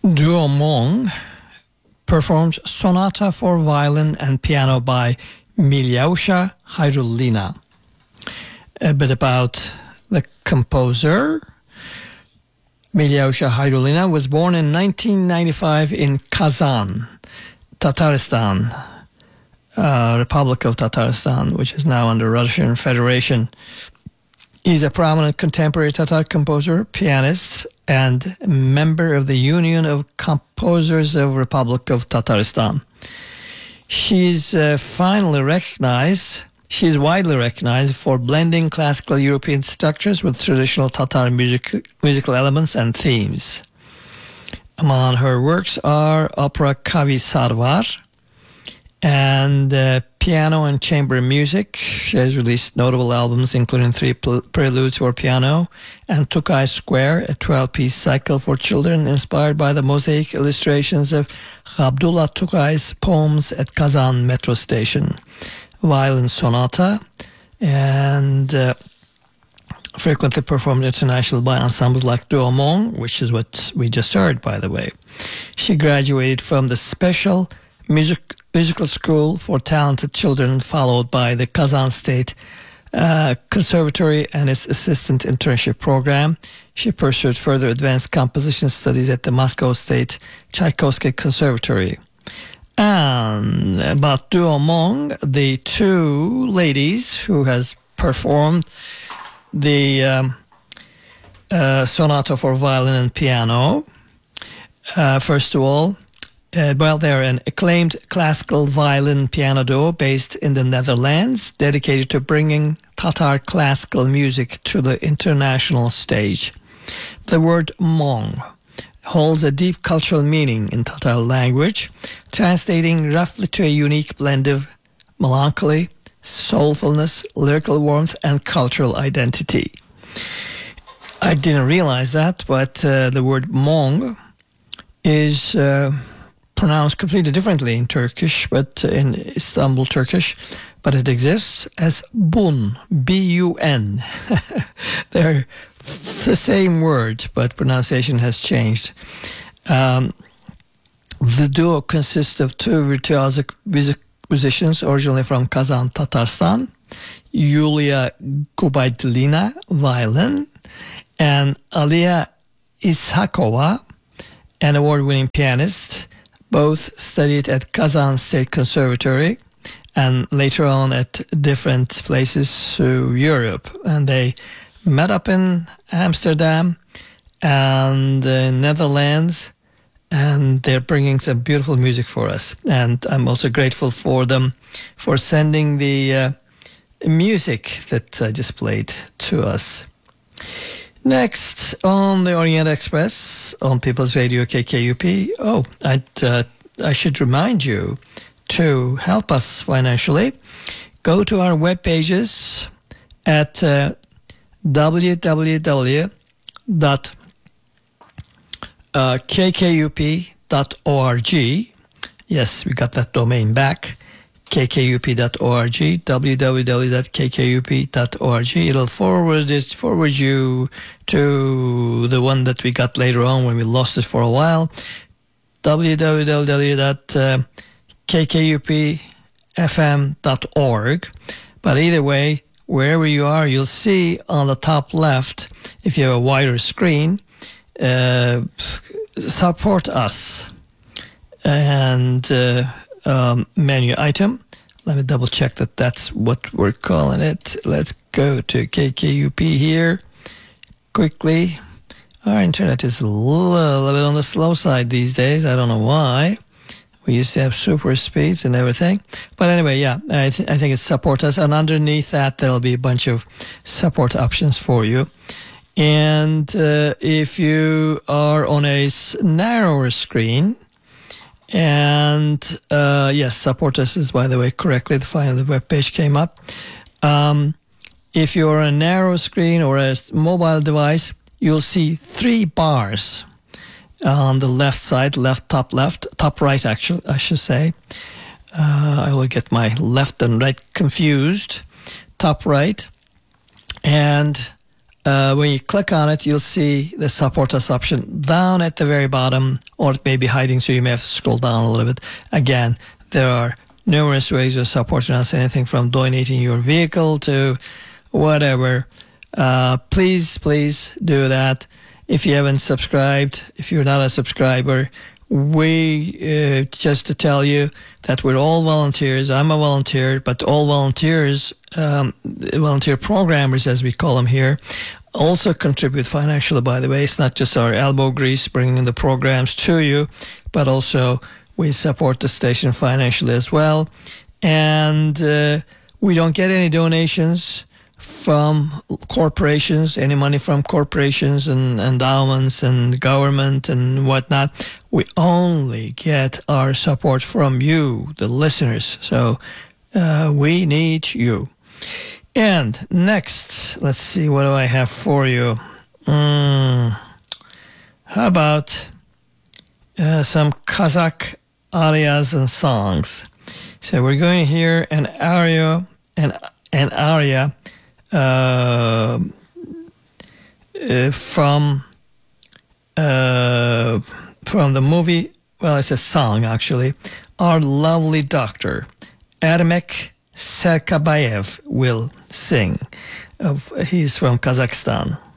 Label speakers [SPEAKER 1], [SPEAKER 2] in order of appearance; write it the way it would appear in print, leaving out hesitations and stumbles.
[SPEAKER 1] Duo Mong performs Sonata for Violin and Piano by Milyusha Hayrulina. A bit about the composer. Milyusha Hayrulina was born in 1995 in Kazan, Tatarstan, Republic of Tatarstan, which is now under Russian Federation. He's a prominent contemporary Tatar composer, pianist, and member of the Union of Composers of Republic of Tatarstan. She's widely recognized for blending classical European structures with traditional Tatar musical elements and themes. Among her works are opera Kavi Sarvar and piano and chamber music. She has released notable albums including 3 preludes for piano and Tukay Square, a 12-piece cycle for children inspired by the mosaic illustrations of Abdullah Tukay's poems at Kazan metro station. Violin sonata, and frequently performed internationally by ensembles like Duo Mong, which is what we just heard, by the way. She graduated from the Special Musical School for Talented Children, followed by the Kazan State Conservatory and its assistant internship program. She pursued further advanced composition studies at the Moscow State Tchaikovsky Conservatory. And about Duo Mong, the 2 ladies who has performed the sonata for violin and piano. First of all, they're an acclaimed classical violin piano duo based in the Netherlands, dedicated to bringing Tatar classical music to the international stage. The word Mong holds a deep cultural meaning in Tatar language, translating roughly to a unique blend of melancholy, soulfulness, lyrical warmth, and cultural identity. I didn't realize that, but the word Mong is pronounced completely differently in Turkish, but in Istanbul Turkish, but it exists as Bun, B-U-N. They're the same word, but pronunciation has changed. The duo consists of 2 virtuosic musicians originally from Kazan, Tatarstan, Yulia Gubaydlina, violin, and Aliya Ishakova, an award-winning pianist. Both studied at Kazan State Conservatory and later on at different places through Europe. And they met up in Amsterdam and the Netherlands, and they're bringing some beautiful music for us. And I'm also grateful for them for sending the music that I just played to us. Next on the Orient Express on People's Radio KKUP. I should remind you to help us financially. Go to our web pages at www.kkUP.org. Yes, we got that domain back. kkUP.org, www.kkUP.org. It'll forward you to the one that we got later on when we lost it for a while, www.kkupfm.org. But either way, wherever you are, you'll see on the top left, if you have a wider screen, support us and menu item. Let me double check that that's what we're calling it. Let's go to KKUP here quickly. Our internet is a little bit on the slow side these days. I don't know why. We used to have super speeds and everything. But anyway, yeah, I think it's support us. And underneath that, there'll be a bunch of support options for you. And if you are on a narrower screen, and yes, support us is, by the way, correctly. Finally, the web page came up. If you're on a narrow screen or a mobile device, you'll see 3 bars on the left side, top right, actually, I should say. I will get my left and right confused. Top right. And when you click on it, you'll see the support us option down at the very bottom, or it may be hiding, so you may have to scroll down a little bit. Again, there are numerous ways of supporting us, anything from donating your vehicle to whatever. Please do that. If you haven't subscribed, if you're not a subscriber, we just to tell you that we're all volunteers. I'm a volunteer, but all volunteers, volunteer programmers as we call them here, also contribute financially, by the way. It's not just our elbow grease bringing the programs to you, but also we support the station financially as well. And we don't get any donations from corporations, any money from corporations and endowments and government and whatnot. We only get our support from you, the listeners. So we need you. And next, let's see, what do I have for you? How about some Kazakh arias and songs? So we're going to hear an aria from the movie. Well, it's a song actually. Our Lovely Doctor. Ermek Serkabayev will sing. He's from Kazakhstan.